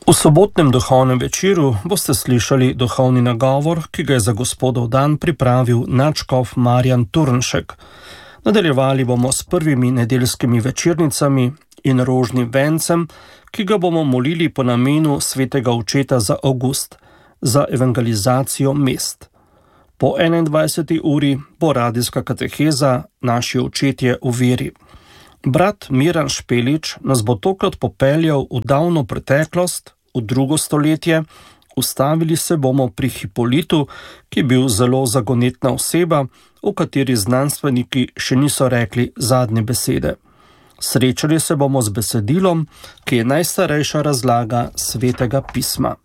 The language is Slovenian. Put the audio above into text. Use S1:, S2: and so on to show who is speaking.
S1: V sobotnem duhovnem večeru boste slišali duhovni nagovor, ki ga je za Gospodov dan pripravil nadškof Marjan Turnšek. Nadaljevali bomo s prvimi nedeljskimi večernicami in rožnim vencem, ki ga bomo molili po namenu svetega očeta za avgust, za evangelizacijo mest. Po 21. uri bo radijska kateheza Naši očetje v veri. Brat Miran Špelič nas bo tokrat popeljal v davno preteklost, v 2. stoletje. Ustavili se bomo pri Hipolitu, ki je bil zelo zagonetna oseba, o kateri znanstveniki še niso rekli zadnje besede. Srečali se bomo z besedilom, ki je najstarejša razlaga Svetega pisma.